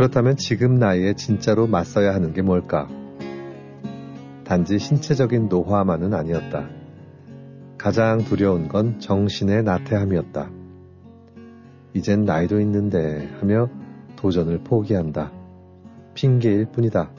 그렇다면 지금 나이에 진짜로 맞서야 하는 게 뭘까? 단지 신체적인 노화만은 아니었다. 가장 두려운 건 정신의 나태함이었다. 이젠 나이도 있는데 하며 도전을 포기한다. 핑계일 뿐이다.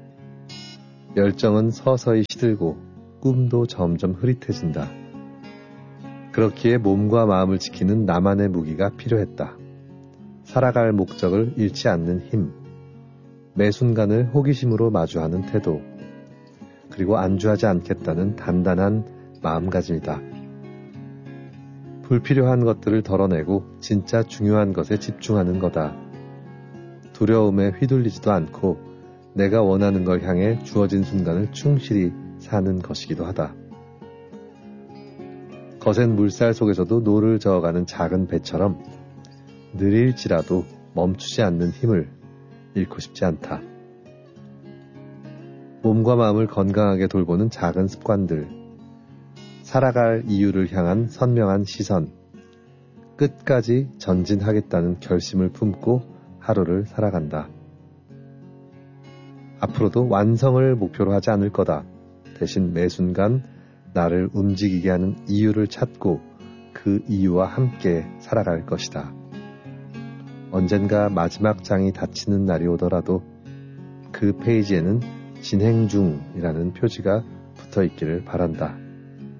열정은 서서히 시들고 꿈도 점점 흐릿해진다. 그렇기에 몸과 마음을 지키는 나만의 무기가 필요했다. 살아갈 목적을 잃지 않는 힘, 매 순간을 호기심으로 마주하는 태도, 그리고 안주하지 않겠다는 단단한 마음가짐이다. 불필요한 것들을 덜어내고 진짜 중요한 것에 집중하는 거다. 두려움에 휘둘리지도 않고 내가 원하는 걸 향해 주어진 순간을 충실히 사는 것이기도 하다. 거센 물살 속에서도 노를 저어가는 작은 배처럼 느릴지라도 멈추지 않는 힘을 잃고 싶지 않다. 몸과 마음을 건강하게 돌보는 작은 습관들, 살아갈 이유를 향한 선명한 시선, 끝까지 전진하겠다는 결심을 품고 하루를 살아간다. 앞으로도 완성을 목표로 하지 않을 거다. 대신 매 순간 나를 움직이게 하는 이유를 찾고 그 이유와 함께 살아갈 것이다. 언젠가 마지막 장이 닫히는 날이 오더라도 그 페이지에는 진행 중이라는 표지가 붙어 있기를 바란다.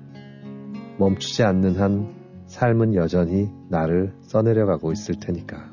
멈추지 않는 한 삶은 여전히 나를 써내려가고 있을 테니까.